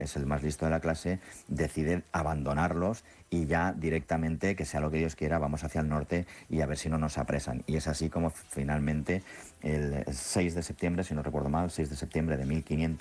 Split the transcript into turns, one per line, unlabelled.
es el más listo de la clase, decide abandonarlos y ya directamente, que sea lo que Dios quiera, vamos hacia el norte y a ver si no nos apresan. Y es así como finalmente el 6 de septiembre, si no recuerdo mal, 6 de septiembre de 1500,